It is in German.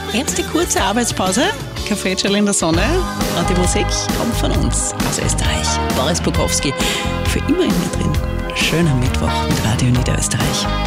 Jetzt die kurze Arbeitspause, Kaffeechill in der Sonne und die Musik kommt von uns aus Österreich. Boris Bukowski, für immer in mir drin. Schöner Mittwoch mit Radio Niederösterreich.